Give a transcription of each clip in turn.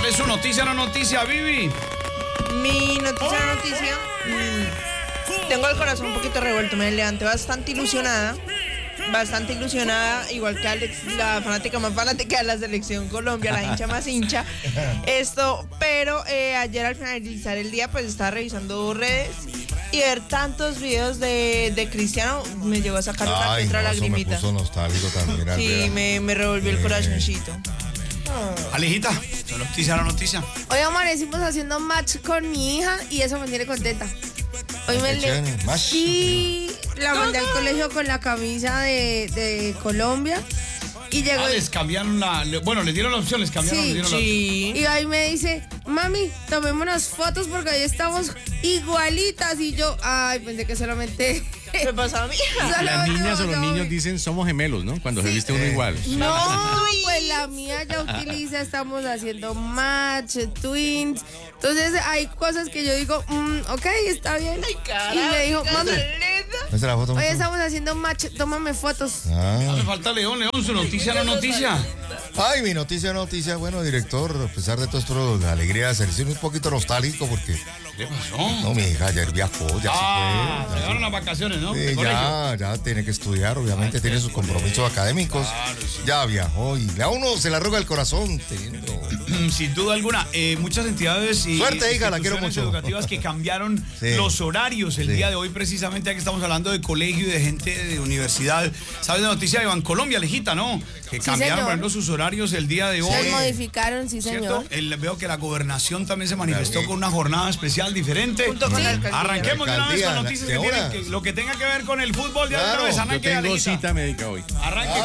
es su noticia, no noticia, Vivi? Mi noticia. Tengo el corazón un poquito revuelto. Me levanté bastante ilusionada, igual que Alex, la fanática más fanática de la selección Colombia, la hincha más hincha. Pero ayer al finalizar el día, pues estaba revisando redes y ver tantos videos de Cristiano me llevó a sacar una que otra lagrimita. Me puso nostálgico también. Sí, me revolvió el corazoncito. Alejita, su noticia, no noticia. Hoy amanecimos haciendo match con mi hija y eso me tiene contenta. Hoy Sí, la mandé al colegio con la camisa de Colombia y llegó. Les cambiaron les dieron la opción, les cambiaron. Sí. Y ahí me dice, mami, tomémonos fotos porque hoy estamos igualitas. Y yo, pensé que solamente me pasaba a mí. Las niñas o los niños dicen somos gemelos, ¿no? Cuando se viste uno igual. No, pues la mía ya utiliza, estamos haciendo match, twins. Entonces hay cosas que yo digo, ok, está bien. Ay, cara, y me dijo, mami, hoy estamos haciendo match, tómame fotos. Me falta León, su noticia, no noticia. Ay, mi noticia, bueno, director, a pesar de todo esto, la alegría de la selección, un poquito nostálgico porque... ¿Qué pasó? No, mi hija ayer viajó, ya se fue. Se llegaron las vacaciones, ¿no? Sí, ya tiene que estudiar, obviamente tiene sus compromisos académicos. Claro, sí. Ya viajó y a uno se le arruga el corazón teniendo... Sin duda alguna, muchas entidades y suerte, hija, la quiero mucho. Educativas que cambiaron los horarios el día de hoy, precisamente, ya que estamos hablando de colegio y de gente de universidad. ¿Sabes la noticia de Bancolombia, Alejita, no? Que cambiaron, por ejemplo, sus horarios el día de hoy. Se modificaron, sí, señor. Veo que la gobernación también se manifestó con una jornada especial diferente. Arranquemos de una vez con noticias que tienen lo que tenga que ver con el fútbol. De otra vez, yo tengo cita médica hoy. Arranque,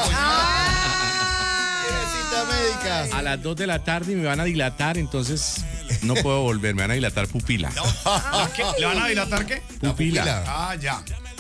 médica. A las 2 de la tarde me van a dilatar, entonces no puedo volver, me van a dilatar pupila. ¿Le van a dilatar qué? Pupila. Ya.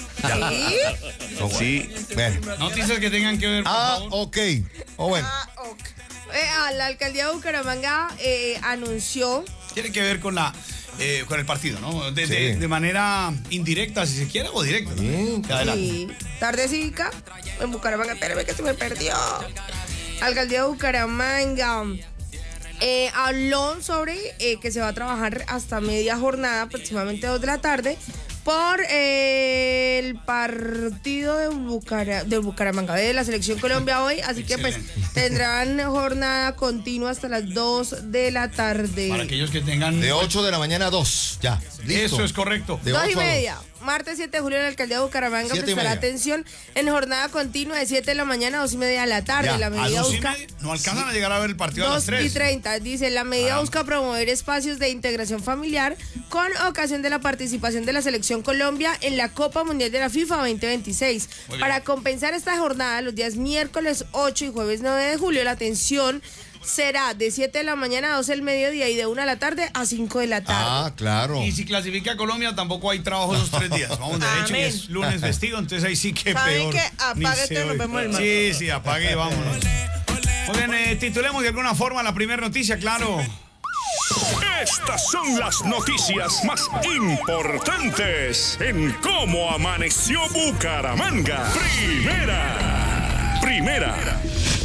Sí. Noticias que tengan que ver, por favor. Ok. Bueno. La alcaldía de Bucaramanga anunció... Tiene que ver con con el partido, ¿no? De manera indirecta, si se quiere, o directa. Sí. Tarde cívica en Bucaramanga. Espérame que se me perdió. Alcaldía de Bucaramanga habló sobre que se va a trabajar hasta media jornada, aproximadamente 2 de la tarde, por el partido de Bucaramanga, de la Selección Colombia hoy, así que pues tendrán jornada continua hasta las 2 de la tarde. Para aquellos que tengan... De 8 de la mañana a 2, ya, listo. Eso es correcto. 2:30. Martes 7 de julio en la alcaldía de Bucaramanga prestará atención en jornada continua de 7 de la mañana a 2:30 de la tarde. Ya, la medida busca... No alcanzan a llegar a ver el partido a las 3. 2:30. Dice, la medida busca promover espacios de integración familiar con ocasión de la participación de la Selección Colombia en la Copa Mundial de la FIFA 2026. Para compensar esta jornada, los días miércoles 8 y jueves 9 de julio, la atención será de 7 de la mañana a 12 del mediodía y de 1 de la tarde a 5 de la tarde. Claro. Y si clasifica a Colombia, tampoco hay trabajo esos 3 días. Vamos, de hecho, y es lunes festivo, entonces ahí sí que ¿saben peor. qué? Apáguete, nos vemos el martes. Sí, apague y vámonos. Muy bien, titulemos de alguna forma la primera noticia, claro. Estas son las noticias más importantes en cómo amaneció Bucaramanga. Primera.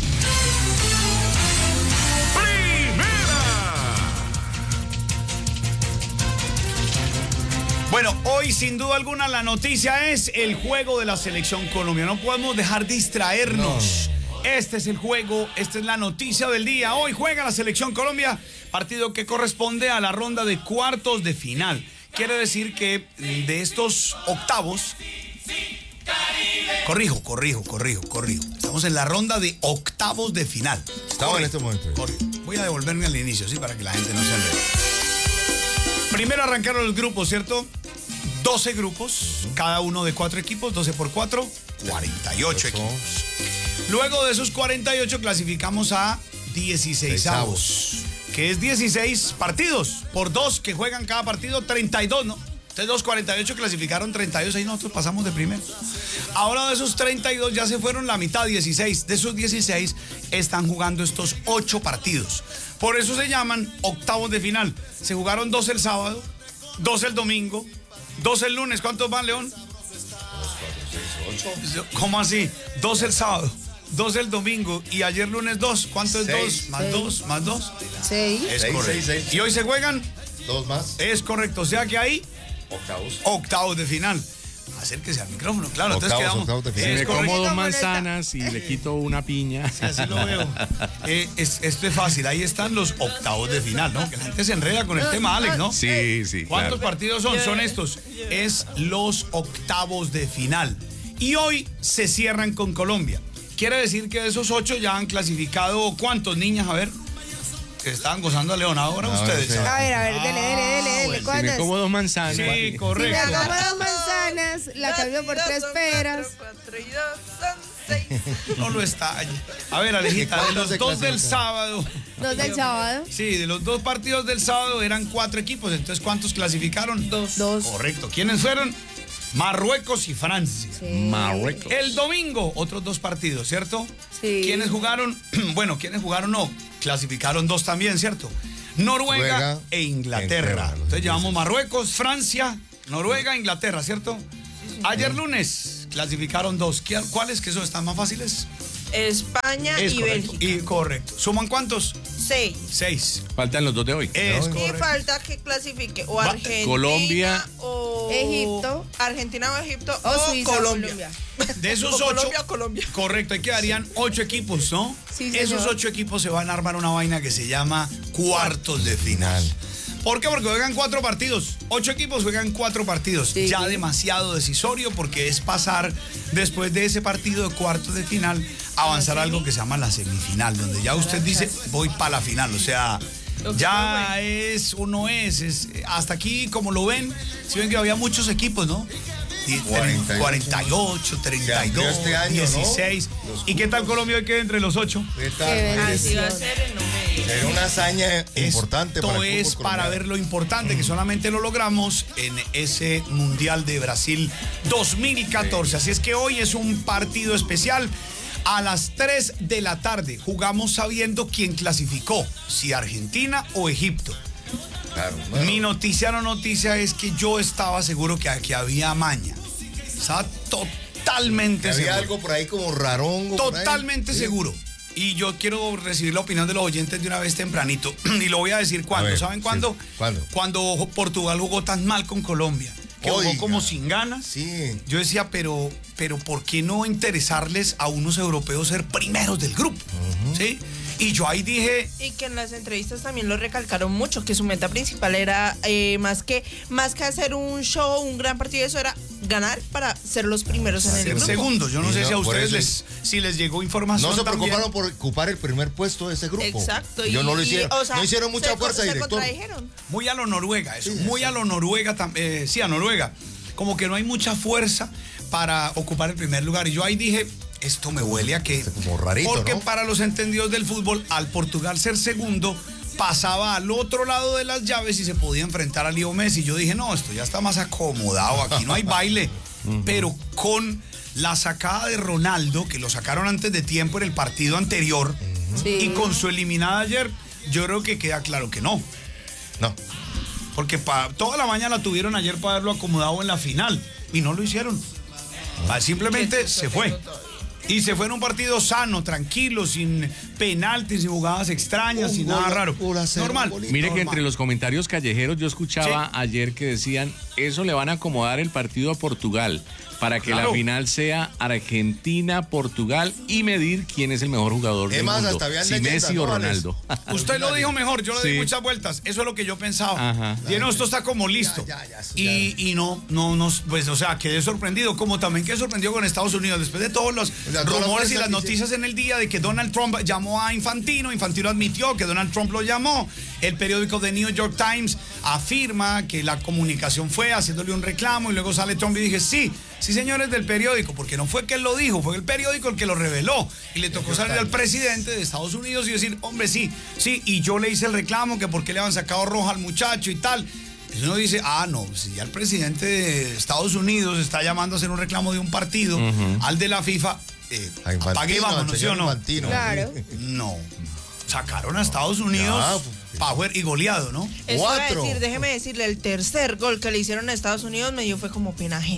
Bueno, hoy sin duda alguna la noticia es el juego de la Selección Colombia. No podemos dejar distraernos. Este es el juego, esta es la noticia del día. Hoy juega la Selección Colombia, partido que corresponde a la ronda de cuartos de final. Quiere decir que de estos octavos... Corrijo. Estamos en la ronda de octavos de final. Estamos en este momento. Voy a devolverme al inicio, ¿sí? Para que la gente no se enrede. Primero arrancaron los grupos, ¿cierto? 12 grupos, cada uno de 4 equipos, 12 por 4, 48 equipos. Luego de esos 48 clasificamos a 16avos, que es 16 partidos, por 2 que juegan cada partido, 32, ¿no? Entonces los 48 clasificaron 32, y nosotros pasamos de primero. Ahora de esos 32 ya se fueron la mitad, 16. De esos 16 están jugando estos 8 partidos. Por eso se llaman octavos de final. Se jugaron 2 el sábado, 2 el domingo, 2 el lunes. ¿Cuántos van, León? 2, 4, 6, 8. ¿Cómo así? 2 el sábado, 2 el domingo y ayer lunes 2. ¿Cuánto es 2? Más 2, más 2. 6. Es Seis, correcto. seis. Y hoy se juegan, 2 más. es correcto. O sea que hay octavos de final. Acérquese al micrófono, claro. Entonces Octavos de quedamos. final. Me Es como correcto. 2 manzanas y le quito una piña. Sí, así lo veo. Esto es fácil. Ahí están los octavos de final, ¿no? Que la gente se enreda con el tema, Alex, ¿no? Sí, sí, ¿Cuántos claro. partidos son? Son estos. Es los octavos de final. Y hoy se cierran con Colombia. Quiere decir que de esos 8 ya han clasificado, ¿cuántos, niñas? A ver, que estaban gozando a León ahora No, ustedes. no sé. A ver, dele. bueno. Si me ¿Cuántas? como 2 manzanas. Sí, Si me correcto. como 2 manzanas, la cambio por 3 peras. 4 y 2 son 6. No lo está. A ver, Alejita, de ¿Cuántos los se 2 del clasifican? sábado. 2 del sábado. Sí, de los 2 partidos del sábado eran 4 equipos. Entonces, ¿cuántos clasificaron? 2. 2. Correcto. ¿Quiénes fueron? Marruecos y Francia. Marruecos. El domingo, otros 2 partidos, ¿cierto? Sí. ¿Quiénes jugaron? Bueno, ¿quiénes jugaron? No, clasificaron 2 también, ¿cierto? Noruega Noruega e Inglaterra. Inglaterra, los Entonces llevamos ingleses. Marruecos, Francia, Noruega, Inglaterra, ¿cierto? Ayer lunes clasificaron 2. ¿Cuáles que son? ¿Están más fáciles? España Es y correcto. Bélgica. Y correcto. ¿Suman cuántos? 6. 6. Faltan los 2 de hoy. Es No, Y correcto. falta que clasifique o Va- Argentina Colombia, o Egipto. Argentina o Egipto O Suiza, Colombia. De esos O 8. Colombia, Colombia. Correcto, ahí quedarían 8 equipos, ¿no? Sí, Esos señor. 8 equipos se van a armar una vaina que se llama cuartos de final. ¿Por qué? Porque juegan 4 partidos. 8 equipos juegan 4 partidos. Sí. Ya demasiado decisorio porque es pasar después de ese partido de cuartos de final, avanzar a algo que se llama la semifinal, donde ya usted dice, voy para la final. O sea, ya es o no es. Hasta aquí, como lo ven, si ven que había muchos equipos, ¿no? 48, 32, este año, ¿no? 16. ¿Y qué tal Colombia hoy queda entre los 8? ¿Qué tal? Qué Así va a ser en un medio. Será una hazaña importante Esto para el es fútbol para colombiano. ver lo importante que solamente lo logramos en ese Mundial de Brasil 2014. Así es que hoy es un partido especial. A las 3 de la tarde jugamos sabiendo quién clasificó, si Argentina o Egipto. Claro, bueno. Mi noticia no noticia es que yo estaba seguro que aquí había maña. Estaba totalmente Había seguro. algo por ahí como rarongo. por ahí. Totalmente Sí. seguro. Y yo quiero recibir la opinión de los oyentes de una vez tempranito. Y lo voy a decir cuándo. A ver, ¿Saben sí. cuándo? ¿Cuándo? Cuando Portugal jugó tan mal con Colombia. Que jugó Oiga. como sin ganas. Sí. Yo decía, pero ¿por qué no interesarles a unos europeos ser primeros del grupo? ¿Sí? Y yo ahí dije, Y que en las entrevistas también lo recalcaron mucho, que su meta principal era más que hacer un show, un gran partido, eso era ganar para ser los primeros en el ser grupo. segundos. Yo no Y sé no, si a por ustedes eso si les llegó información No se también. preocuparon por ocupar el primer puesto de ese grupo. Exacto. Yo no lo hicieron. o sea, no hicieron mucha se fuerza, se director. contradijeron. Muy a lo Noruega, eso. Sí, Muy a lo Noruega también. Sí, a Noruega. Como que no hay mucha fuerza para ocupar el primer lugar. Y yo ahí dije, esto me huele a que. Como rarito, Porque ¿no? para los entendidos del fútbol, al Portugal ser segundo, pasaba al otro lado de las llaves y se podía enfrentar a Leo Messi. Yo dije, no, esto ya está más acomodado, aquí no hay baile. Pero con la sacada de Ronaldo, que lo sacaron antes de tiempo en el partido anterior, Sí. y con su eliminada ayer, yo creo que queda claro que no. No. Porque toda la mañana tuvieron ayer para haberlo acomodado en la final y no lo hicieron. Simplemente se fue. Y se fue en un partido sano, tranquilo, sin penaltis, sin jugadas extrañas, sin nada raro. Normal. Mire que Normal. entre los comentarios callejeros yo escuchaba Sí. ayer que decían, eso le van a acomodar el partido a Portugal para que Claro. la final sea Argentina-Portugal y medir quién es el mejor jugador Es del más, mundo, hasta habían si leyendas, Messi o ¿no, Alex? Ronaldo. Usted lo dijo mejor, yo le di Sí. muchas vueltas. Eso es lo que yo pensaba. Ajá. Y no, esto está como listo. Ya, eso Y no, pues, o sea, quedé sorprendido. Como también quedé sorprendido con Estados Unidos. Después de todos los sea, toda la rumores y prensa las que noticias en el día de que Donald Trump llamó a Infantino admitió que Donald Trump lo llamó. El periódico The New York Times afirma que la comunicación fue haciéndole un reclamo y luego sale Trump y dije, sí, señores del periódico, porque no fue que él lo dijo, fue el periódico el que lo reveló. Y le tocó salir al presidente de Estados Unidos y decir, hombre, sí, y yo le hice el reclamo que por qué le habían sacado roja al muchacho y tal. Y uno dice, no, si ya el presidente de Estados Unidos está llamando a hacer un reclamo de un partido al de la FIFA, A Infantino, apague y al vámonos, ¿sí señor o no? Infantino. Claro. No. Sacaron a Estados Unidos power y goleado, ¿no? Eso iba a 4. decir, déjeme decirle, el tercer gol que le hicieron a Estados Unidos me dio fue como pena ajena.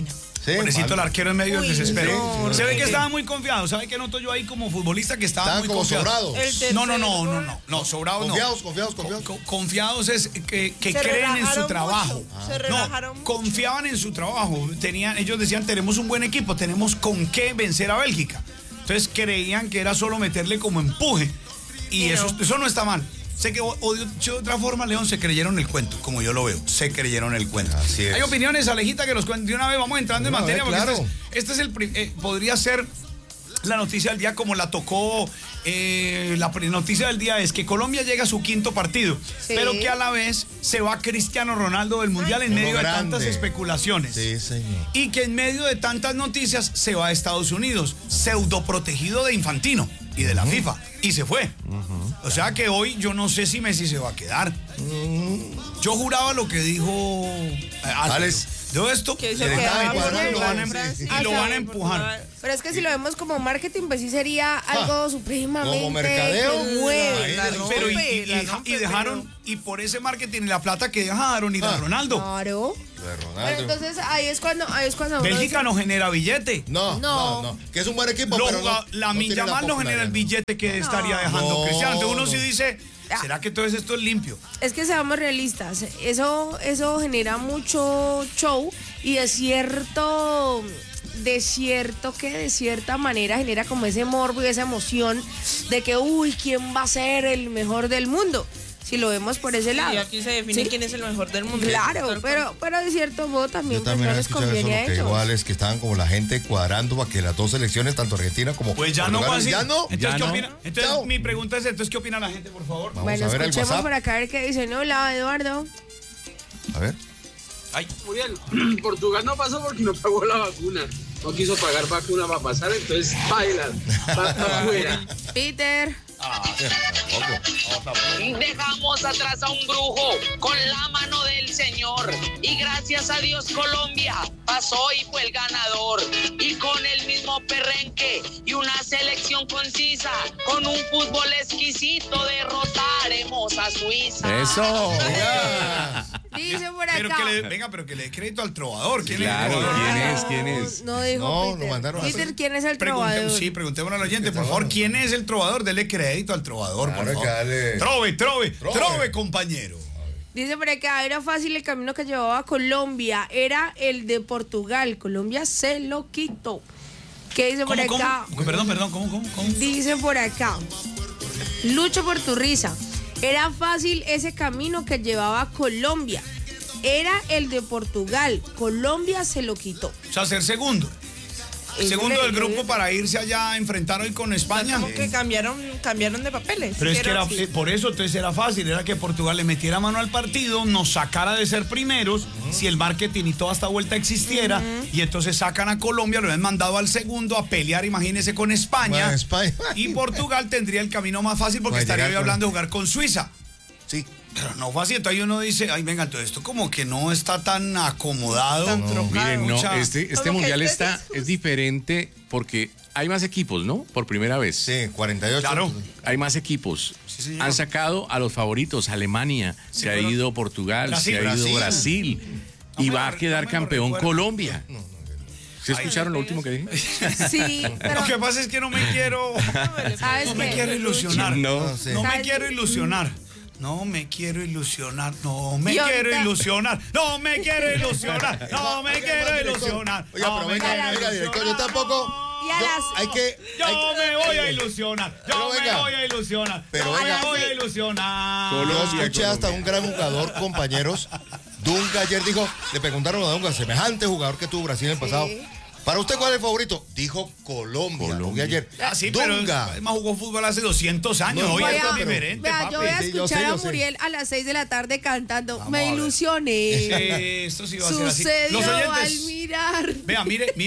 Pobrecito el malo. arquero en medio del desespero. no, Se ve no. que estaba muy confiado. ¿Sabe qué noto yo ahí como futbolista? Que estaba Estaban muy como confiado. sobrados. El tercer No, gol. sobrados no. Confiados. Confiados es que Se creen en su relajaron trabajo. mucho, se relajaron mucho. Confiaban en su trabajo. Ellos decían, tenemos un buen equipo, tenemos con qué vencer a Bélgica. Entonces creían que era solo meterle como empuje. Y eso no está mal. Sé que de otra forma, León, se creyeron el cuento, como yo lo veo. Se creyeron el cuento. Así es. Hay opiniones, Alejita, que los cuenten de una vez. Vamos entrando en Una materia, vez, porque claro. este es podría ser la noticia del día como la tocó. La noticia del día es que Colombia llega a su 5º partido, Sí. pero que a la vez se va Cristiano Ronaldo del Mundial en medio Uno de grande. tantas especulaciones. Sí, señor. Y que en medio de tantas noticias se va a Estados Unidos, pseudo protegido de Infantino y de la FIFA, y se fue. O sea que hoy yo no sé si Messi se va a quedar. Yo juraba lo que dijo Alex. De esto, Que se directamente, quedaba y lo van a, Francia. y lo van a empujar. Pero es que si lo vemos como marketing, pues sí sería algo supremamente como mercadeo. que mueve. La rompe, Pero la rompe, y dejaron, y por ese marketing y la plata que dejaron y de Ronaldo. Claro. De Ronaldo. Bueno, entonces ahí es cuando uno Bélgica dice, no genera billete. No. Que es un buen equipo, pero La tiene Yamal no genera el popularidad. billete que estaría dejando No. Cristiano. Entonces uno sí dice, ¿será que todo esto es limpio? es que seamos realistas, eso genera mucho show y de cierta manera genera como ese morbo y esa emoción de que, ¿quién va a ser el mejor del mundo? Si lo vemos por ese lado. Y aquí se define ¿Sí? quién es el mejor del mundo. Claro, pero de cierto modo también, Yo pues, también no he les escuchado eso, conviene a lo que ellos. igual es que estaban como la gente cuadrando para que las dos selecciones, tanto Argentina como Pues ya no Portugal, fue así. ya no. Entonces, Ya ¿qué no. opina? Entonces, Chao. mi pregunta es, entonces, ¿qué opina la gente, por favor? Vamos Bueno, a ver el escuchemos WhatsApp. por acá a ver qué dicen. Hola, Eduardo. A ver. Muriel, Portugal no pasó porque no pagó la vacuna. No quiso pagar vacuna para pasar, entonces baila, va afuera. Peter. Dejamos atrás a un brujo con la mano del Señor. Y gracias a Dios Colombia pasó y fue el ganador. Y con el mismo perrenque y una selección concisa, con un fútbol exquisito derrotaremos a Suiza. Eso. Dice por Pero acá. pero que le dé crédito al trovador. ¿Quién es el Claro, trovador? ¿quién es? No dijo No, Peter. nos mandaron a Peter, hacer- ¿quién es el trovador? Sí, preguntémosle al oyente, por favor, ¿quién es el trovador? Dele crédito al trovador, por Claro, favor. que dale. Trove, compañero. Dice por acá, era fácil el camino que llevaba a Colombia. Era el de Portugal. Colombia se lo quitó. ¿Qué dice por acá? Perdón, ¿cómo? Dice por acá, lucho por tu risa. Era fácil ese camino que llevaba a Colombia. Era el de Portugal. Colombia se lo quitó. O sea, ser segundo. Eso Segundo le- del grupo para irse allá a enfrentar hoy con España. Como que cambiaron de papeles. Pero es que era, Hicieron- por eso entonces era fácil, era que Portugal le metiera mano al partido, nos sacara de ser primeros, si el marketing y toda esta vuelta existiera, y entonces sacan a Colombia, lo habían mandado al segundo a pelear, imagínense, con España. Bueno, España. Y Portugal tendría el camino más fácil porque Puede estaría hoy llegar con- hablando de jugar con Suiza. Sí. Pero no fue así, entonces uno dice, ay, venga, todo esto como que no está tan acomodado. Tan trocado. Miren, no, Mucha- este Como que mundial hay es veces- diferente porque hay más equipos, ¿no? Por primera vez. Sí, 48. Claro. Hay más equipos. señor. Han sacado a los favoritos, Alemania, se ha fueron- ido Portugal, Brasil, se ha ido Brasil. Brasil No y me va a lo- quedar no me lo campeón recuerdo. Colombia. ¿Se escucharon lo último que dije? Sí, pero Lo que pasa es que no me quiero, ¿sabes no me qué? quiero ilusionar. No. Sí. No me ¿Sabes? quiero ilusionar. No me quiero ilusionar. No me Y ahorita- quiero ilusionar. No me quiero ilusionar. No me Oiga, quiero director. ilusionar. Oiga, no pero me venga, quiero venga, director, yo ilusionar. tampoco. Y a yo- las- hay que. Yo hay que- me voy a ilusionar. Yo Pero me venga. voy a ilusionar. Pero Yo venga. me voy a ilusionar. Yo escuché hasta un gran jugador, compañeros. Dunga ayer dijo, le preguntaron a Dunga, semejante jugador que tuvo Brasil en el pasado. Para usted, ¿cuál es el favorito? Dijo Colombia. Lo vi ayer. Ah, sí, pero Dunga. además jugó fútbol hace 200 años. No, Hoy vaya, esto es pero- diferente, Vea, papi. yo voy a Sí, yo escuchar sé, a yo sé. Muriel a las 6 de la tarde cantando. Vamos a Me ver. ilusioné. Esto sí va a ser así. Sucedió Los al oyentes. mirar. Vea,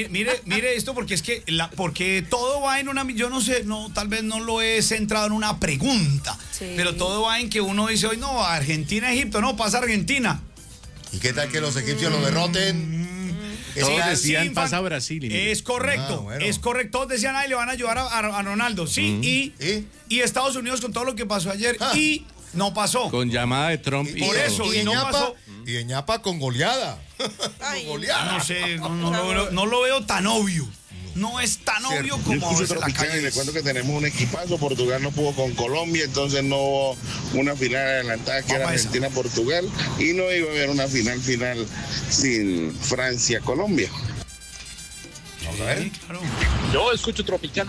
mire esto porque es que porque todo va en una, yo no sé, no, tal vez no lo he centrado en una pregunta, Sí. pero todo va en que uno dice hoy no, Argentina, Egipto, no, pasa Argentina. ¿Y qué tal que los egipcios lo derroten? Todos Sí, decían sin pasa fan- Brasil. y mire. Es correcto, Ah, bueno. es correcto. Todos decían, ay, le van a ayudar a Ronaldo. Sí, y Estados Unidos con todo lo que pasó ayer Ah. y no pasó. Con llamada de Trump. Y Por ¿Y eso, y en no ñapa? pasó. Y en ñapa con goleada. Ay, Con goleada. No sé, no lo veo tan obvio. No es tan obvio como a Yo veces la Tropicana calle y le dice. cuento que tenemos un equipazo. Portugal no pudo con Colombia, entonces no hubo una final adelantada que era Vamos a esa. Argentina-Portugal y no iba a haber una final sin Francia-Colombia. Vamos a ver. Sí, claro. Yo escucho Tropicana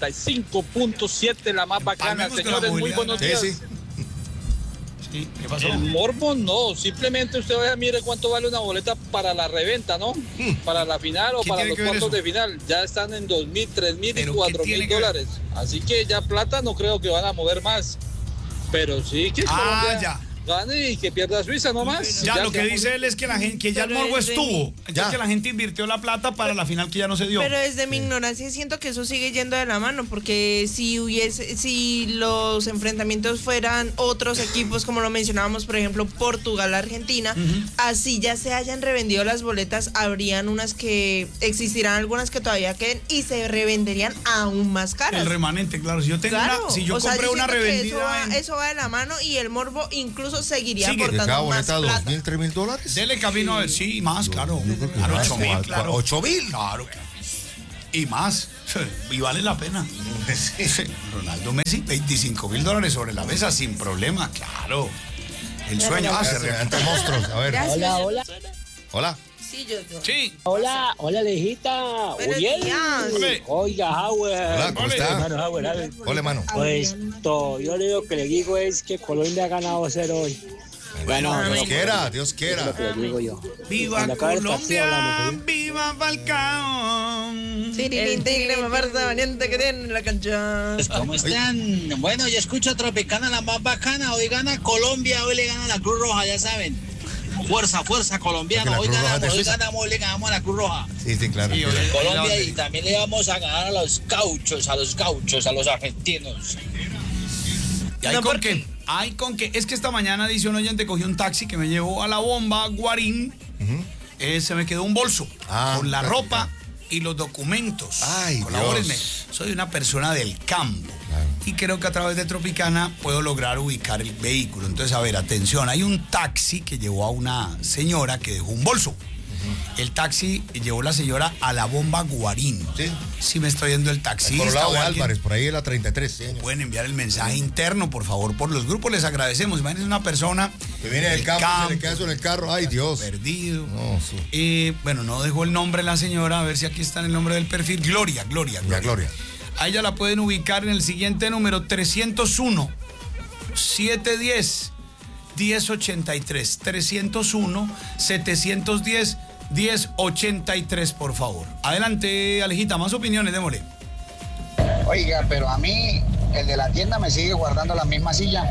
95.7, la más bacana. Palmemos con la Señores, muy movilidad. buenos Sí, días. sí. Sí, ¿qué pasó? El morbo no, simplemente usted vaya, mire cuánto vale una boleta para la reventa, ¿no? Para la final o ¿Qué para tiene los que ver cuartos eso? de final. Ya están en 2.000, 3.000 y ¿Pero qué 4.000 tiene que ver? dólares. Así que ya plata no creo que van a mover más. Pero sí que Colombia ya. gane y que pierda Suiza nomás. Ya, lo que quedamos- dice él es que la gente, que ya el Pero morbo desde estuvo. mi- Entonces Ya. que la gente invirtió la plata para la final que ya no se dio. Pero desde mi ignorancia siento que eso sigue yendo de la mano, porque si los enfrentamientos fueran otros equipos, como lo mencionábamos, por ejemplo, Portugal, Argentina, así ya se hayan revendido las boletas, habrían existirán algunas que todavía queden y se revenderían aún más caras. El remanente, claro. Si yo tengo Claro, si yo o sea, compré una siento que revendida. eso va de la mano y el morbo incluso seguiría Sigue. De cada aportando más boleta plata. $2,000, $3,000. Dele camino a ver, sí, más, claro. Yo creo que Claro, más, 8,000, como claro. 8,000. Claro. Y más. Y vale la pena. Ronaldo Messi, $25,000 sobre la mesa sin problema, claro. El sueño. Entre monstruos. A ver. Gracias. Hola, hola. Hola. Sí, yo. Sí. Hola, hola, Lejita. Buenos Uriel. días. Ole. Oiga, Howard. Hola, ¿cómo Ole. está? Hermano Howard, a ver. Hola, mano. Pues yo lo que le digo es que Colombia ha ganado 0 hoy. Bueno, Bueno, Dios quiera, Dios quiera. lo que le digo yo. Viva Cuando acabe el partido Colombia, hablamos, ¿sí? viva Falcao. El tigre más fuerte valiente que tiene en la cancha. ¿Cómo están? Bueno, yo escucho Tropicana, la más bacana. Hoy gana Colombia, hoy le gana la Cruz Roja, ya saben. Fuerza, fuerza colombiana. Porque la Hoy Cruz Roja es de ganamos, hoy Suiza. ganamos, le ganamos a la Cruz Roja. Sí, sí, claro. Sí, entiendo. Colombia y también le vamos a ganar a los gauchos, a los argentinos. ¿Y hay No, con porque- qué? Hay con qué. Es que esta mañana, dice un oyente, cogí un taxi que me llevó a la bomba Guarín. Se me quedó un bolso con la clásica. ropa y los documentos. Ay, Colabórenme. Dios. Soy una persona del campo. Claro. Y creo que a través de Tropicana puedo lograr ubicar el vehículo. Entonces, a ver, atención. Hay un taxi que llevó a una señora que dejó un bolso. El taxi llevó la señora a la bomba Guarín. Sí. Si me estoy yendo el Por taxista el lado o de alguien, Álvarez, por ahí es la 33. Sí, señor. pueden enviar el mensaje interno, por favor, por los grupos. Les agradecemos. Imagínense una persona Que viene del campo, se le queda eso en el carro. Ay, Dios. perdido. No, sí. Bueno, no dejó el nombre la señora. A ver si aquí está en el nombre del perfil. Gloria. Ya, Gloria. A ella la pueden ubicar en el siguiente número: 301 710 1083. 301 710 1083, por favor. Adelante, Alejita, más opiniones, démosle. Oiga, pero a mí, el de la tienda me sigue guardando la misma silla.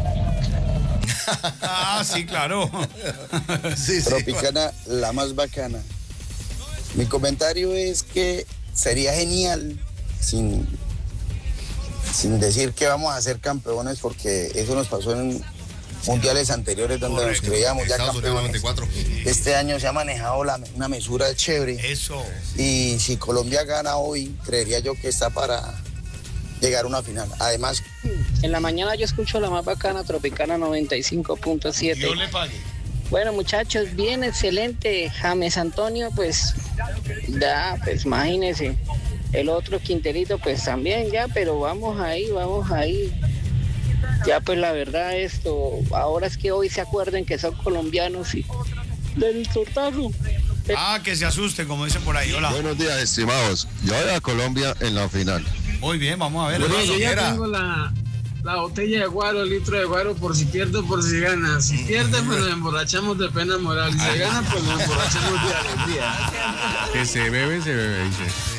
Ah, sí, claro. Sí, sí. Tropicana, la más bacana. Mi comentario es que sería genial, sin decir que vamos a ser campeones, porque eso nos pasó en mundiales anteriores donde nos creíamos ya Estados Unidos campeones. 94. Este año se ha manejado una mesura chévere. Eso. Y si Colombia gana hoy, creería yo que está para llegar a una final. Además, En la mañana yo escucho la más bacana, Tropicana 95.7. Yo le pagué. Bueno, muchachos, bien, excelente. James Antonio, pues, ya, pues, imagínense. El otro Quinterito, pues, también, ya, pero vamos ahí. Ya, pues, la verdad, ahora es que hoy se acuerden que son colombianos y del tortazo. Ah, que se asusten, como dicen por ahí. Hola. Buenos días, estimados. Yo voy a Colombia en la final. Muy bien, vamos a ver. Bueno, yo ya Era. tengo la botella de guaro, el litro de guaro, por si pierde o por si gana. Si pierde, pues nos emborrachamos de pena moral. Si se gana, pues nos emborrachamos de alegría. Que se bebe, dice.